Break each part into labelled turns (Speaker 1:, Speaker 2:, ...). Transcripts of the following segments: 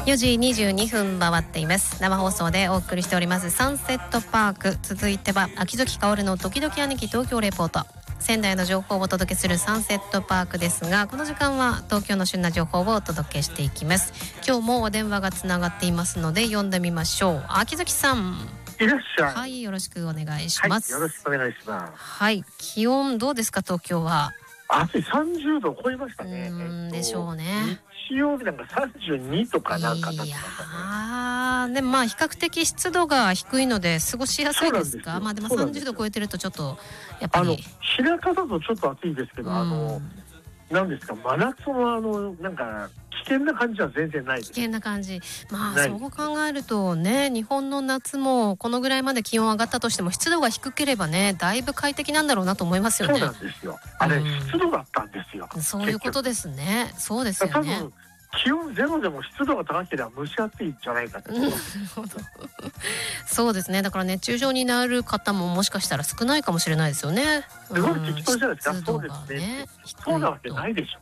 Speaker 1: 4時22分回っています。生放送でお送りしておりますサンセットパーク。続いては秋月薫の時々兄貴東京レポート。仙台の情報をお届けするサンセットパークですが、この時間は東京の旬な情報をお届けしていきます。今日もお電話がつながっていますので呼んでみましょう。秋月さん、
Speaker 2: いらっしゃい。
Speaker 1: はい、よろしくお願いします。
Speaker 2: はい、よろしくお願いします。
Speaker 1: はい、気温どうですか東京は。
Speaker 2: 暑い、30度を超えましたね。
Speaker 1: でしょうね。
Speaker 2: 日曜日なんか32とかなんか
Speaker 1: い
Speaker 2: なってま
Speaker 1: やでもまあ比較的湿度が低いので過ごしやすいですか。まあでも30度超えてるとちょっとやっぱり
Speaker 2: 平方だとちょっと暑いですけど、なんですか、真夏のなんか危険な感じは全然ないです。
Speaker 1: 危険な感じ。まあそう考えるとね、日本の夏もこのぐらいまで気温上がったとしても湿度が低ければね、だいぶ快適なんだろうなと思いますよね。
Speaker 2: そうなんですよ。あれ、湿度だったんですよ。
Speaker 1: そういうことですね。そうですよね。
Speaker 2: 多分気温ゼロでも湿度が高ければ蒸し暑いんじゃないかと。なる
Speaker 1: ほど。そうですね。だから熱中症になる方ももしかしたら少ないかもしれないですよね。
Speaker 2: すごい適当じゃないですか。そうですね。そうなわけないでしょ。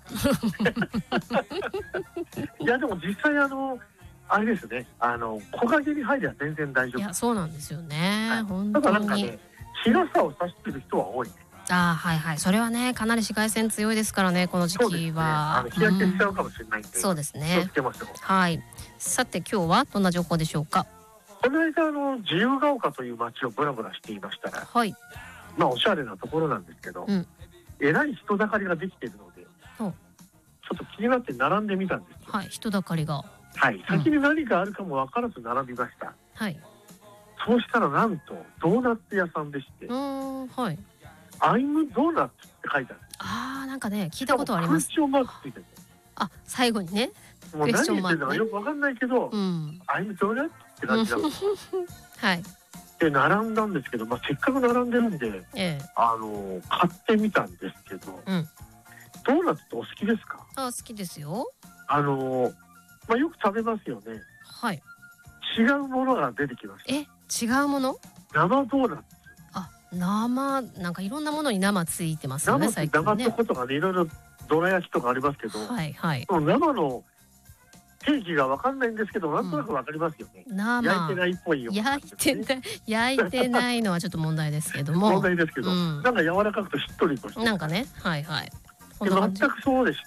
Speaker 2: いやでも実際あれですね。木陰に入りゃ全然大丈夫。
Speaker 1: いやそうなんですよね。本当に。
Speaker 2: ただなんかね、日傘を差してる人は多いね。
Speaker 1: はいはい、それはねかなり紫外線強いですからね、この時期は。
Speaker 2: 日焼けしちゃうかもしれないんで。
Speaker 1: そうですね。
Speaker 2: 気をつけましょう。
Speaker 1: はい。さて今日はどんな情報でしょうか。
Speaker 2: この間自由が丘という街をブラブラしていましたら、
Speaker 1: はい。
Speaker 2: まあおしゃれなところなんですけど、えらい人だかりができているので、ちょっと気になって並んでみたんですよ。
Speaker 1: はい、人だかりが。
Speaker 2: はい、先に何があるかも分からず並びました。
Speaker 1: はい。
Speaker 2: そうしたらなんとドーナツ屋さんでして、
Speaker 1: はい。
Speaker 2: アイムドーナツって書いてある。
Speaker 1: なんかね聞いたことあります。
Speaker 2: クエスチョンマークついてる。
Speaker 1: 最後にね。
Speaker 2: もう何言ってるのかよく分かんないけど、アイムドーナツって感じなんです。
Speaker 1: はい。
Speaker 2: で並んだんですけど、せっかく並んでるんで、買ってみたんですけど、ドーナツってお好きですか？
Speaker 1: 好きですよ。
Speaker 2: よく食べますよね。
Speaker 1: はい。
Speaker 2: 違うものが出てきまし
Speaker 1: た。違うもの？
Speaker 2: 生ドーナツ。
Speaker 1: 生、なんかいろんなものに生ついてますよね、最近ね。
Speaker 2: 生ってことがね、いろいろどら焼きとかありますけど、
Speaker 1: はいはい。
Speaker 2: 生の定義がわかんないんですけど、なんとなくわかりますよね。焼いてないっぽいよ。
Speaker 1: 焼いてないのはちょっと問題ですけども。
Speaker 2: 問題ですけど、なんか柔らかくとしっとりとして。
Speaker 1: なんかね、はいはい。
Speaker 2: 全くそうでして、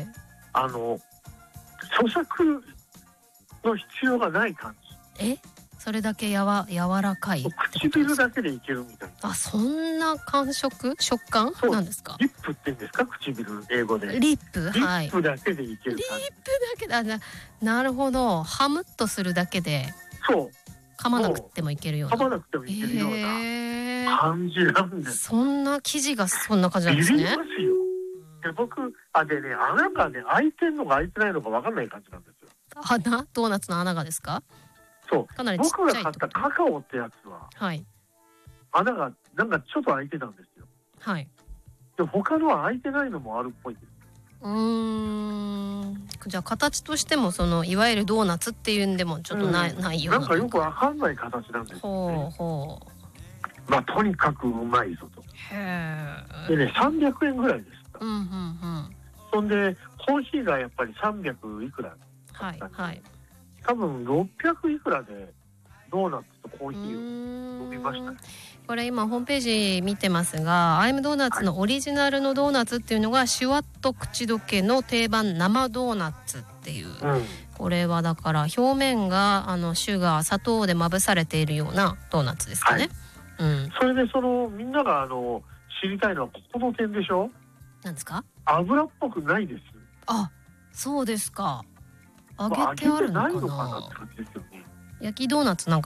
Speaker 2: 咀嚼の必要がない感じ。
Speaker 1: それだけ柔らかい。
Speaker 2: 唇だけでいけるみたいな。
Speaker 1: そんな食感なんですか？
Speaker 2: リップって言うんですか、唇、英語で。
Speaker 1: リップ、
Speaker 2: はい。リップだけでいける感じ。
Speaker 1: リップだけだ。なるほど。ハムっとするだけで。
Speaker 2: そう。
Speaker 1: 噛まなくてもいけるような。
Speaker 2: 噛まなくてもいけるような感じなんです。
Speaker 1: そんな生地がそんな感じなんですね。
Speaker 2: ビビりますよ。で僕でね、穴がね開いてんのか開いてないのか分かんない感じなんですよ。
Speaker 1: ドーナツの穴がですか？
Speaker 2: そう。
Speaker 1: かなりちっちゃい。
Speaker 2: 僕が買ったカカオってやつは、穴がなんかちょっと開いてたんですよ。
Speaker 1: はい。
Speaker 2: で他のは開いてないのもあるっぽいです。
Speaker 1: じゃあ形としてもいわゆるドーナツっていうんでもちょっとないような。
Speaker 2: なんかよくわかんない形なんですよね。とにかくうまいぞと。でね、300円ぐらいでした。そんでコーヒーがやっぱり300いくらだったんで、多分600いくらでドーナツとコーヒーを飲みましたね。
Speaker 1: これ今ホームページ見てますが、アイムドーナツのオリジナルのドーナツっていうのがシュワッと口どけの定番生ドーナツっていう、これはだから表面がシュガー砂糖でまぶされているようなドーナツですかね。
Speaker 2: それでみんなが知りたいのはここの点でしょ。
Speaker 1: なんですか？
Speaker 2: 油っぽくないです。
Speaker 1: そうですか。揚げてあるのかなって感じですよね。焼きドーナツなんか